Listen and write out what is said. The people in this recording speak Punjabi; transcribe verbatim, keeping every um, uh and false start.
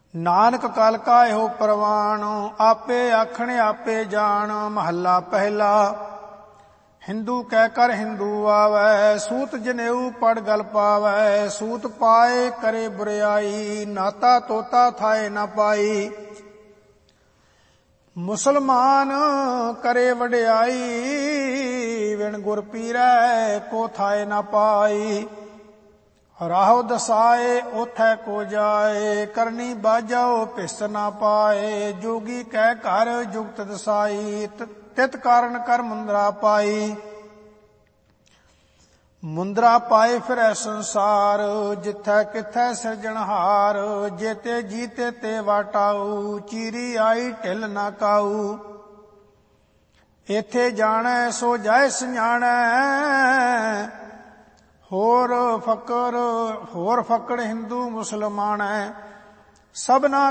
ਨਾਨਕ ਕਲ ਕਾ ਇਹੋ ਪ੍ਰਵਾਨ, ਆਪੇ ਆਖਣ ਆਪੇ ਜਾਣ। ਮਹੱਲਾ ਪਹਿਲਾ। ਹਿੰਦੂ ਕਹਿ ਕਰ ਹਿੰਦੂ ਆਵੈ, ਸੂਤ ਜਨੇਊ ਪੜ ਗਲ ਪਾਵੈ। ਸੂਤ ਪਾਏ ਕਰੇ ਬੁਰਿਆਈ, ਨਾਤਾ ਤੋਤਾ ਥਾਏ ਨਾ ਪਾਈ। ਮੁਸਲਮਾਨ ਕਰੇ ਵਡਿਆਈ, ਵਿਣ ਗੁਰ ਪੀਰੈ ਕੋ ਥਾਏ ਨਾ ਪਾਈ। ਰਾਹੋ ਦਸਾਏ ਉਥੈ ਕੋ ਜਾਏ, ਕਰਨੀ ਬਾਝਾਓ ਭਿਸ ਨਾ ਪਾਏ। ਜੋਗੀ ਕਹਿ ਘਰ ਜੁਗਤ ਦਸਾਈ, ਤਿਤ ਕਾਰਨ ਕਰ ਮੁੰਦਰਾ ਪਾਈ। ਮੁੰਦਰਾ ਪਾਏ ਫਿਰੈ ਸੰਸਾਰ, ਜਿਥੈ ਕਿਥੈ ਸਿਰਜਣਹਾਰ। ਜੇਤੇ ਜੀਤੇ ਤੇ ਵਾਟਾਊ, ਚੀਰੀ ਆਈ ਢਿਲ ਨਾ ਕਾਊ। ਇਥੇ ਜਾਣੈ ਸੋ ਜਾਏ ਸਜਾਣੈ, ਹੋਰ ਫਕਰ ਹੋਰ ਫਕੜ ਹਿੰਦੂ ਮੁਸਲਮਾਨੈ। ਸਭਨਾ